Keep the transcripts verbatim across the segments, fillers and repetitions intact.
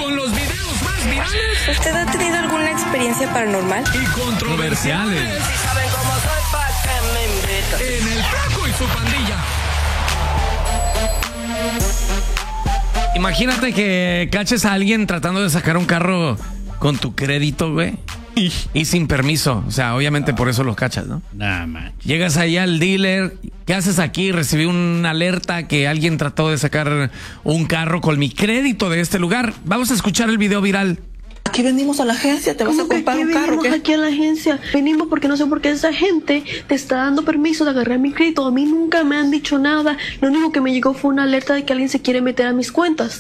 con los videos más virales. ¿Usted ha tenido alguna experiencia paranormal? Y controversiales. Si saben cómo soy, pa' que me invitan. En El Flaco y su pandilla. Imagínate que caches a alguien tratando de sacar un carro con tu crédito, güey. Y sin permiso. O sea, obviamente por eso los cachas, ¿no? Nah, man. Llegas ahí al dealer. ¿Qué haces aquí? Recibí una alerta que alguien trató de sacar un carro con mi crédito de este lugar. Vamos a escuchar el video viral. Aquí venimos a la agencia, te vas a comprar un carro. Venimos aquí a la agencia. Venimos porque no sé por qué esa gente te está dando permiso de agarrar mi crédito. A mí nunca me han dicho nada. Lo único que me llegó fue una alerta de que alguien se quiere meter a mis cuentas.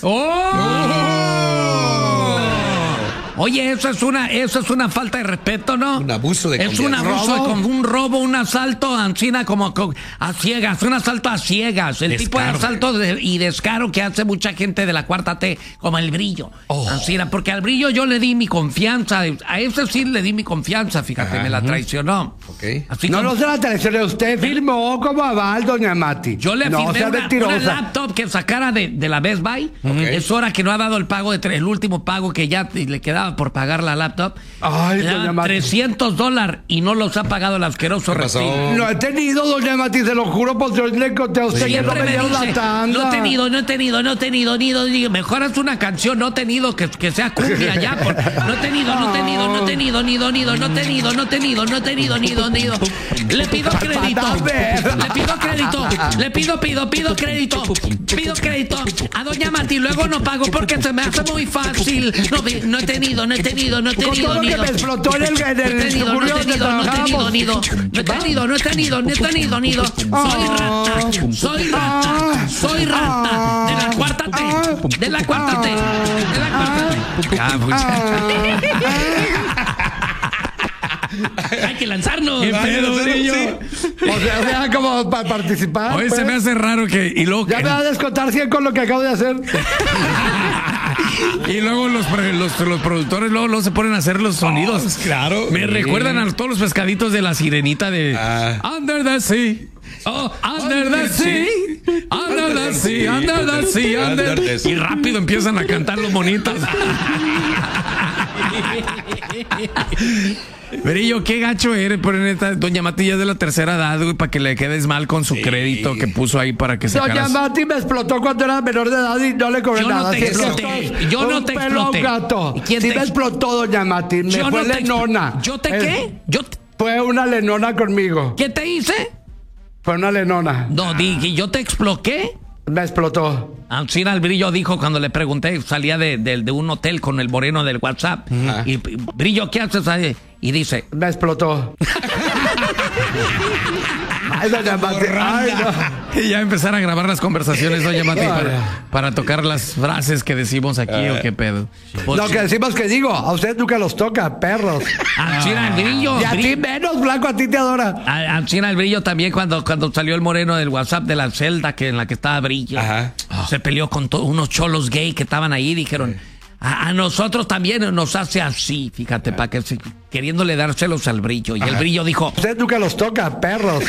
¡Oh! Oye, eso es una, eso es una falta de respeto, ¿no? Un abuso de Es un abuso, de, como un robo, un asalto, Ancina, como, como a ciegas, un asalto a ciegas. El Descaro. tipo de asalto de, y descaro que hace mucha gente de la cuarta T, como el Brillo. Oh. Ancina, porque al Brillo yo le di mi confianza. A ese sí le di mi confianza, fíjate, Ajá. me la traicionó. Ok. Así No, como- no se la traicioné. Usted firmó como aval, doña Mati. Yo le no, firmé sea una, mentirosa. una laptop que sacara de, de la Best Buy. Es hora que no ha dado el pago, de tre- el último pago que ya le quedaba por pagar la laptop. Ay, Le doña daban Mati. trescientos dólares y no los ha pagado el asqueroso ¿Qué pasó? reptil. No he tenido, doña Mati, se lo juro, por Dios, le conté a usted que no Siempre me me dieron la dice, tanda. no he tenido, no he tenido, no he tenido, ni no, ni mejor es una canción, no he tenido, que, que sea cumbia ya. Por, no he tenido, no he tenido, no he tenido, ni do, ni do, no he tenido, no he tenido, no he tenido, ni do, ni do. Le pido crédito, le pido crédito, le pido, pido, pido crédito, pido crédito a doña Mati, luego no pago porque se me hace muy fácil. No, no he tenido, no he tenido, no he Con tenido, todo lo ni que do. me explotó en el, en No he el tenido, no he suburbio donde tenido, no he tenido, trabajábamos. nido. No he tenido, no he tenido, no he tenido, nido. Soy rata, soy rata, soy rata. De la cuarta T, de la cuarta T, de la cuarta T. Ah, Hay que lanzarnos. ¿Qué pedo, Brillo? O sea, o sea, como para participar. Hoy pues. se me hace raro que. Y luego, Ya me va a descontar cien con lo que acabo de hacer. y luego los, los, los productores luego, luego se ponen a hacer los sonidos. Oh, claro. Me Sí. recuerdan a todos los pescaditos de la sirenita de Ah. Under the Sea. Oh, under the sea, under the sea, under the sea, under the sea. Y rápido empiezan a cantar los monitos. Brillo, qué gacho eres, por neta. Doña Mati ya es de la tercera edad, güey, para que le quedes mal con su crédito que puso ahí para que Doña sacaras. Mati me explotó cuando era menor de edad y no le cobré Yo no nada. te Sí, exploté, esto es yo no un te pelo a un exploté. gato. ¿Y quién Sí te me ex- explotó, doña Mati. Me Yo fue no te expl- lenona. ¿Yo te Es- qué? ¿Yo te- Fue una lenona conmigo. ¿Qué te hice? Fue una lenona. No, dije, ¿yo te exploqué? Me explotó. Ancina el Brillo dijo cuando le pregunté, salía de, de, de un hotel con el moreno del WhatsApp. Ajá. Y Brillo, ¿qué haces ahí? Y dice, Me explotó. Ay, doña Mati. Ay, no. y ya empezar a grabar las conversaciones, doña Mati, para, para tocar las frases que decimos aquí o qué pedo. Pues, Lo que decimos que digo, a usted nunca los toca, perros. Ancina el Brillo. Y a ti Brillo- menos, Blanco, a ti te adora. a- Ancina el Brillo también cuando, cuando salió el moreno del WhatsApp de la celda que en la que estaba Brillo. Ajá. Se peleó con to- unos cholos gay que estaban ahí y dijeron, a, a nosotros también nos hace así, fíjate, para que se- queriéndole dar celos al Brillo. Y el Ajá. Brillo dijo, Usted nunca los toca, perros.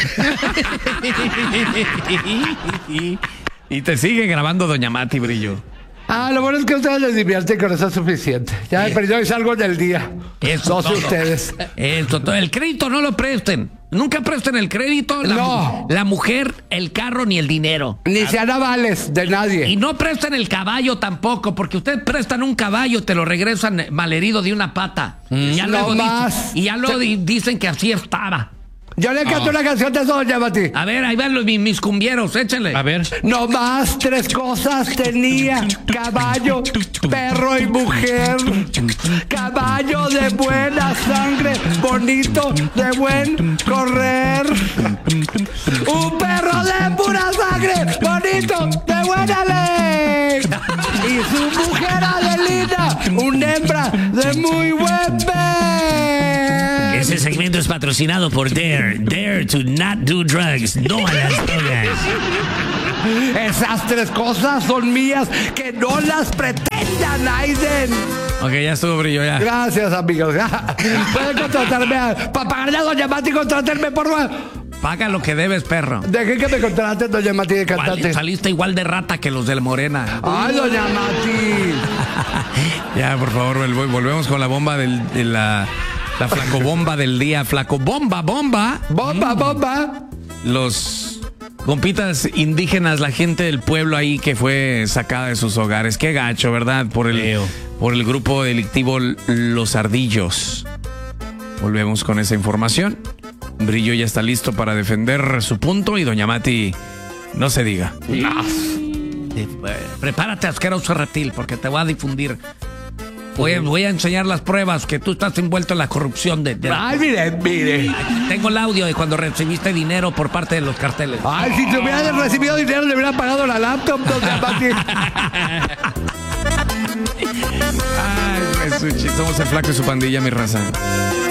y te sigue grabando doña Mati, Brillo. Ah, lo bueno es que a ustedes les divierten, con eso es suficiente. Ya, pero yo salgo del día. Eso No sé todo. ustedes. Eso todo. El crédito no lo presten. Nunca presten el crédito, la, No. la mujer, el carro ni el dinero. Ni sean avales de nadie. Y no presten el caballo tampoco, porque ustedes prestan un caballo, te lo regresan malherido de una pata. Y ya No luego más. dicen, y ya luego di- dicen que así estaba. Yo le canto una canción de eso, doña Mati. A ver, ahí van los, mis, mis cumbieros, échenle. A ver. No más tres cosas tenía: caballo, perro y mujer. Caballo de buena sangre, bonito, de buen correr. Un perro de pura sangre, bonito, de buena ley. Y su mujer Adelina, una hembra de muy buen ver. Ese segmento es patrocinado por Dare. Dare to not do drugs. No a las drogas. Esas tres cosas son mías, que no las pretendan, Aiden. Ok, ya estuvo, Brillo, ya. Gracias, amigos. Pueden contratarme a, para pagarle a doña Mati, contratarme por Paga lo que debes, perro. Dejé que me contrates, doña Mati, de Igual- cantante. saliste igual de rata que los del Morena. Ay, doña Mati. Ya, por favor, vol- volvemos con la bomba del, de la, la flacobomba del día. Flacobomba, bomba. Bomba, bomba. Los compitas indígenas, la gente del pueblo ahí que fue sacada de sus hogares. Qué gacho, ¿verdad? Por el, por el grupo delictivo Los Ardillos. Volvemos con esa información. Brillo ya está listo para defender su punto y doña Mati, no se diga. Eh, Prepárate, asqueroso reptil, porque te voy a difundir. Voy a, voy a enseñar las pruebas que tú estás envuelto en la corrupción de... de la- Ay, mire, mire. Tengo el audio de cuando recibiste dinero por parte de los carteles. Ay, si te hubieran recibido dinero, le hubieran pagado la laptop, doña Mati. Ay, Jesuchi, somos el Flaco y su pandilla, mi raza.